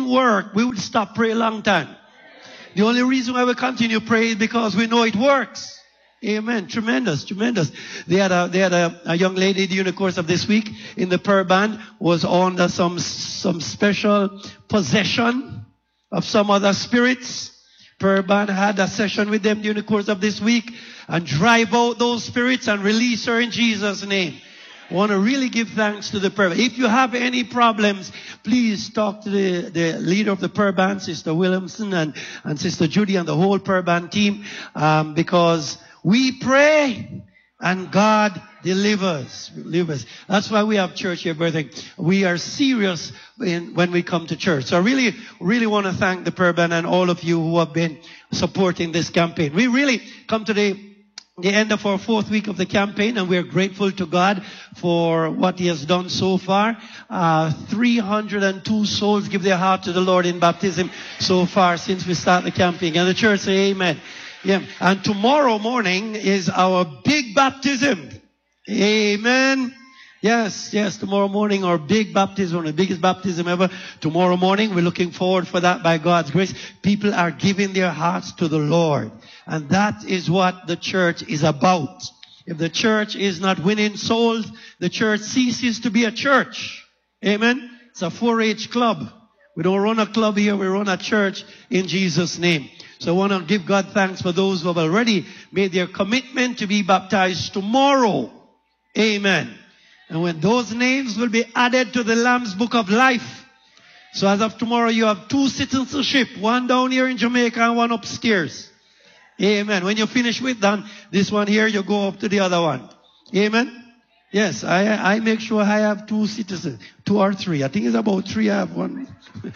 didn't work, we would stop praying a long time. The only reason why we continue praying is because we know it works. Amen. Tremendous, tremendous. They had a young lady during the course of this week in the prayer band was under some special possession of some other spirits. Prayer band had a session with them during the course of this week and drive out those spirits and release her in Jesus' name. I want to really give thanks to the prayer. If you have any problems, please talk to the leader of the prayer band, Sister Williamson and Sister Judy and the whole prayer band team, because we pray and God delivers. That's why we have church here, brethren. We are serious when we come to church. So I really, really want to thank the prayer band and all of you who have been supporting this campaign. We really come to the end of our 4th week of the campaign, and we're grateful to God for what He has done so far. 302 souls give their heart to the Lord in baptism so far since we started the campaign. And the church say amen. Yeah. And tomorrow morning is our big baptism. Amen. Yes, tomorrow morning our big baptism, the biggest baptism ever. Tomorrow morning, we're looking forward for that by God's grace. People are giving their hearts to the Lord. And that is what the church is about. If the church is not winning souls, the church ceases to be a church. Amen. It's a 4-H club. We don't run a club here, we run a church in Jesus' name. So I want to give God thanks for those who have already made their commitment to be baptized tomorrow. Amen. And when those names will be added to the Lamb's Book of Life. So as of tomorrow, you have 2 citizenship, one down here in Jamaica and one upstairs. Amen. When you finish with this one here, you go up to the other one. Amen. Yes, I make sure I have 2 citizens, 2 or 3. I think it's about 3. I have one.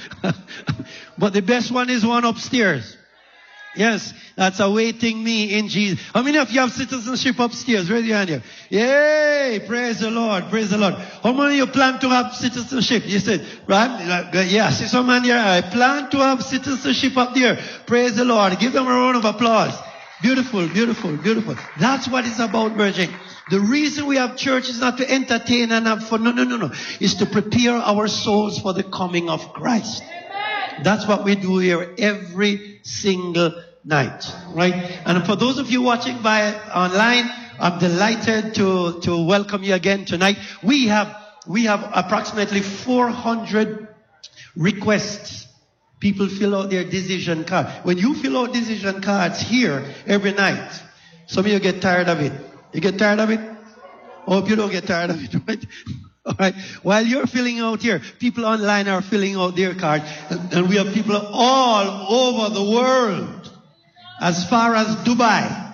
But the best one is one upstairs. Yes, that's awaiting me in Jesus. How many of you have citizenship upstairs? Raise your hand here. Yay! Praise the Lord. Praise the Lord. How many of you plan to have citizenship? You said, right? Yeah, see some man here. I plan to have citizenship up there. Praise the Lord. Give them a round of applause. Beautiful, beautiful, beautiful. That's what it's about, Virgin. The reason we have church is not to entertain and have fun. No. It's to prepare our souls for the coming of Christ. That's what we do here every single night, right? And for those of you watching by online, I'm delighted to welcome you again tonight. We have approximately 400 requests. People fill out their decision card. When you fill out decision cards here every night, some of you get tired of it. You get tired of it? Hope you don't get tired of it, right? All right. While you're filling out here, people online are filling out their card. And we have people all over the world, as far as Dubai,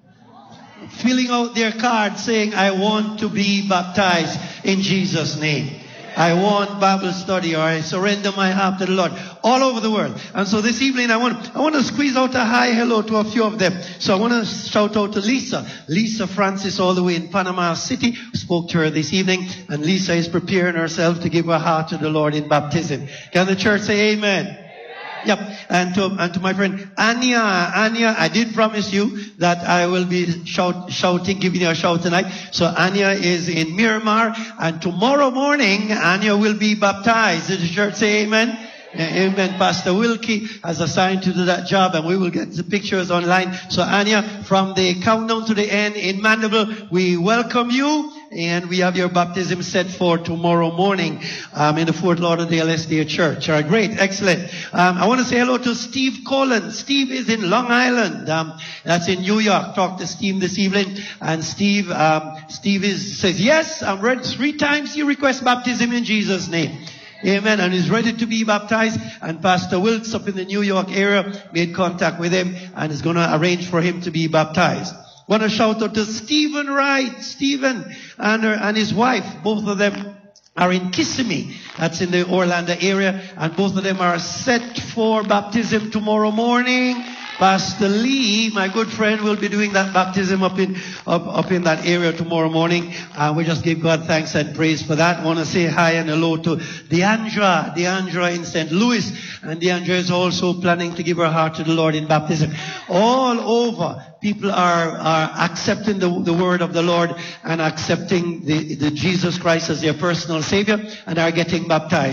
filling out their card saying, I want to be baptized in Jesus' name. I want Bible study, or I surrender my heart to the Lord, all over the world. And so this evening I want to squeeze out a hi hello to a few of them. So I want to shout out to Lisa Francis, all the way in Panama City. Spoke to her this evening, and Lisa is preparing herself to give her heart to the Lord in baptism. Can the church say amen? Yep. And to my friend Anya, I did promise you that I will be shouting, giving you a shout tonight. So Anya is in Miramar, and tomorrow morning Anya will be baptized. Did the church say amen? Amen. Pastor Wilkie has assigned to do that job, and we will get the pictures online. So Anya, from the countdown to the end in Mandeville, we welcome you, and we have your baptism set for tomorrow morning in the Fort Lauderdale SDA Church. All right, great, excellent. I want to say hello to Steve Collins. Steve is in Long Island. That's in New York. Talked to Steve this evening, and Steve says, yes, I'm ready. 3 times he requests baptism in Jesus' name. Amen. And he's ready to be baptized. And Pastor Wilkes up in the New York area made contact with him and is going to arrange for him to be baptized. Want to shout out to Stephen Wright. Stephen and his wife, both of them are in Kissimmee. That's in the Orlando area. And both of them are set for baptism tomorrow morning. Pastor Lee, my good friend, will be doing that baptism up in that area tomorrow morning. We just give God thanks and praise for that. I want to say hi and hello to Deandra in St. Louis. And Deandra is also planning to give her heart to the Lord in baptism. All over, people are accepting the word of the Lord and accepting the Jesus Christ as their personal Savior and are getting baptized.